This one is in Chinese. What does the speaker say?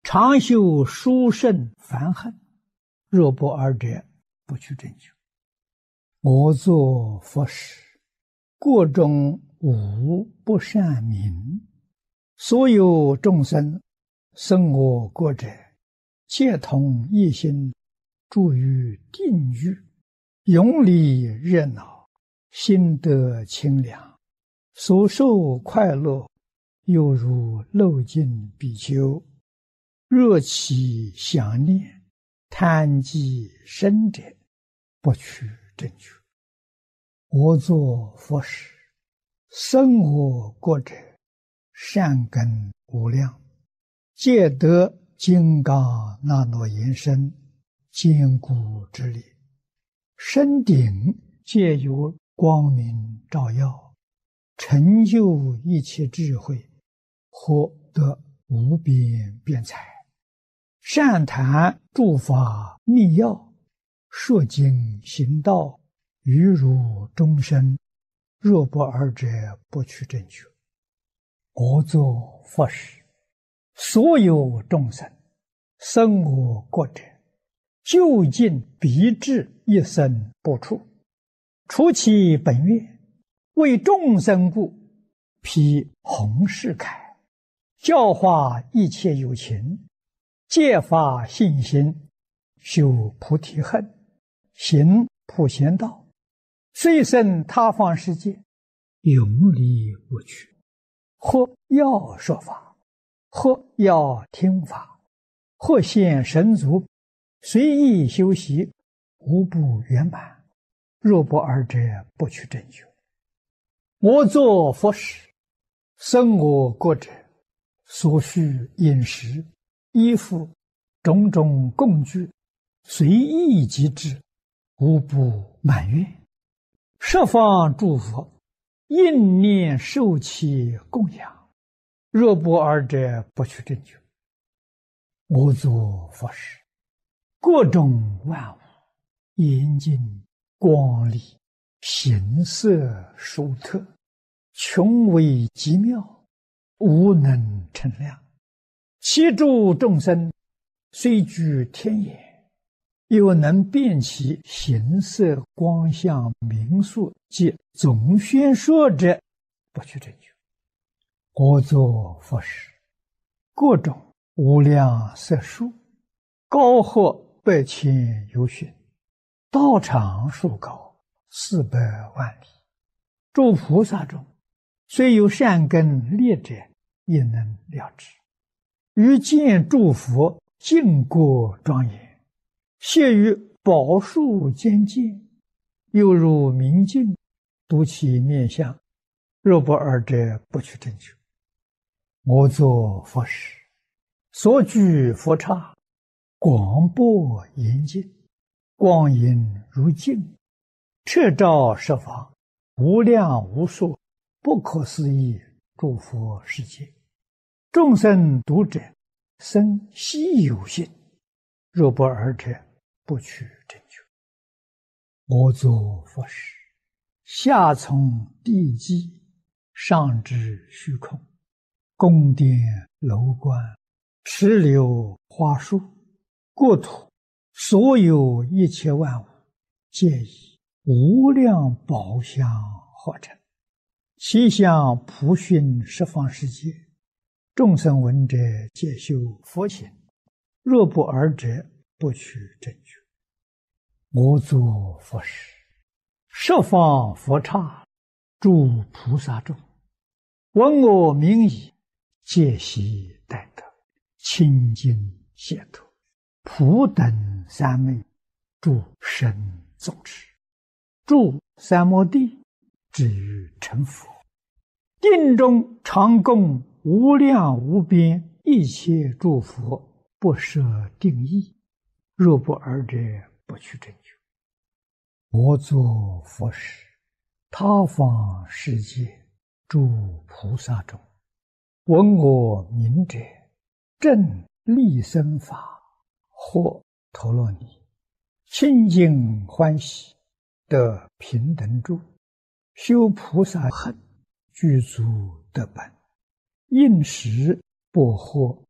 常修殊胜烦恨，若不尔者，不去正觉。我作佛时，过中无不善名，所有众生生我国者，皆同一心，住于定狱，永离热闹，心得清凉，所受快乐，犹如漏尽比丘，若其想念，贪积深者，不取正觉。我作佛时，生我国者，善根无量，皆得金刚那罗延身，坚固之力，身顶皆有光明照耀，成就一切智慧，获得无边辩才，善谈诸法密要，说经行道，于如众生，若不尔者，不取正觉。我作佛时，所有众生生我国者，究竟必至一生不处，除其本愿，为众生故，披弘誓铠，教化一切有情，戒发信心，修菩提恨，行普贤道，虽生他方世界，永离无趣。或要说法，或要听法，或现神足，随意修习，无不圆满。若不尔者，不取正觉。我作佛时，生我国者，所需饮食、衣服、种种供具，随意即至，无不满愿。十方诸佛应念受其供养，若不尔者，不取正觉。我作佛时，各种万物严净光丽，形色殊特，穷微极妙，无能称量。其诸众生虽居天眼，又能辨其形色光相名数及总宣说者，不取正觉。我作佛时，各种无量色数，高或百千由旬，道场数高400万里。诸菩萨中，虽有善根劣者，也能了知。于见诸佛净国庄严，谢于宝树间见，犹如明镜，睹其面相，若不尔者，不取正觉。我作佛时，所居佛刹，广博严净，光影如镜，彻照十方，无量无数，不可思议诸佛世界。众生读者，生希有信，若不尔者，不取正觉。我作佛时，下从地基，上至虚空，宫殿楼观，池流花树，国土，所有一切万物，皆以无量宝相化成，其相普熏十方世界。众生闻者，皆修佛行，若不尔者，不取正觉。我作佛时，十方佛刹，诸菩萨众，闻我名已，皆悉待得，清净解脱，普等三昧，诸神总持，住三摩地，至于成佛。定中常供无量无边一切诸佛，不设定义，若不尔者，不取正觉。我作佛时，他方世界诸菩萨中，闻我名者，正利生法，或陀罗尼，清净欢喜，得平等住，修菩萨恨，具足得本，应时不惑